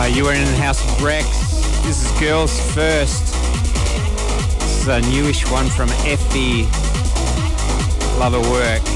You are in the House of Rex. This is Girls First. This is a newish one from Effie. Love her work.